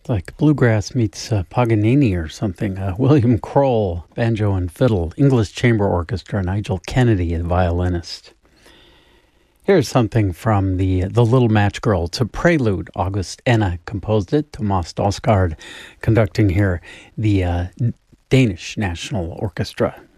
Like bluegrass meets Paganini or something. William Kroll, banjo and fiddle. English Chamber Orchestra, Nigel Kennedy, the violinist. Here's something from the Little Match Girl. It's a prelude. August Enna composed it. Thomas Dausgaard conducting here the Danish National Orchestra.